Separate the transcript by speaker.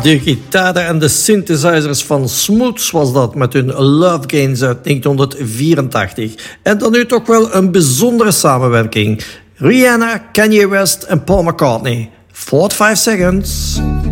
Speaker 1: De gitaren en de synthesizers van Smooths was dat met hun Love Gains uit 1984. En dan nu toch wel een bijzondere samenwerking. Rihanna, Kanye West en Paul McCartney. 45 Seconds.